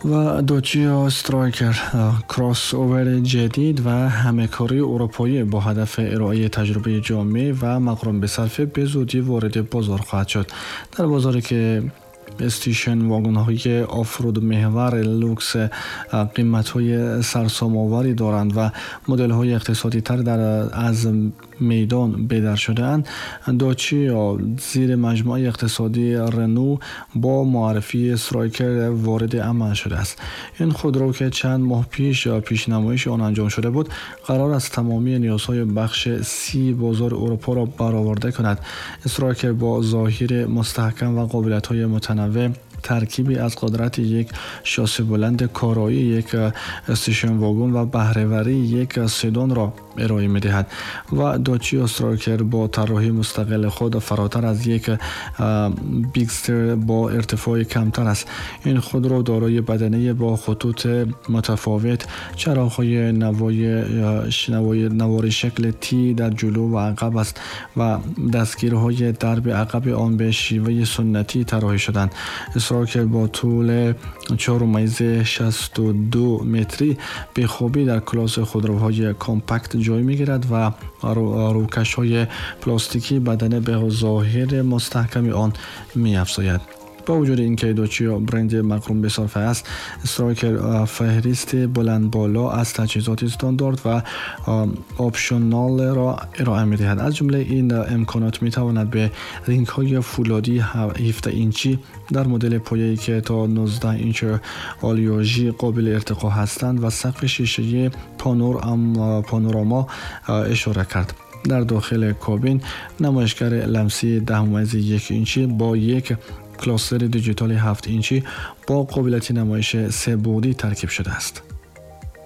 و دوچیو استرایکر کراس اوور جدید و همکاری اروپایی با هدف ارائه تجربه جامع و مقرون به صرفه به زودی وارد بازار خواهد شد. در بازاری که استیشن واگن های آفرود محور لوکس قیمت های سرسام آوری دارند و مدل های اقتصادی تر از میدان بدر شده اند، داچیا زیر مجموعه اقتصادی رنو با معرفی استرایکر وارد عمل شده است. این خودرو که چند ماه پیش نمایش آن انجام شده بود، قرار است تمامی نیازهای بخش سی بازار اروپا را برآورده کند. استرایکر با ظاهر مستحکم و قابلیت های متنوع ترکیبی از قدرت یک شاسی بلند کارایی، یک استیشن واگن و بهره‌وری یک سدان را ارائه می‌دهد و داچیا استرایکر با طراحی مستقل خود فراتر از یک بیگستر با ارتفاع کمتر است. این خودرو دارای بدنه با خطوط متفاوت، چراغ‌های نواری شکل تی در جلو و عقب است و دستگیرهای درب عقب آن به شیوه سنتی طراحی شدند. استرایکر با طول 4.62 متری به خوبی در کلاس خودروهای کامپکت جای می‌گیرد و روکش‌های پلاستیکی بدنه به ظاهر مستحکم آن می‌افزاید. با وجود اینکه داچیا برند مقرون به صرفه است، استرایکر فهرست بلند بالا از تجهیزات استاندارد و آپشنال را ارائه می‌دهد. از جمله این امکانات می‌تواند به رینگ‌های فولادی 17 اینچی در مدل پایه‌ای که تا 19 اینچ آلیاژی قابل ارتقا هستند و سقف شیشه پانوراما اشاره کرد. در داخل کابین نمایشگر لمسی 10.1 اینچی با یک کلاسر دیجیتال 7 اینچی با قابلیت نمایش 3 بعدی ترکیب شده است.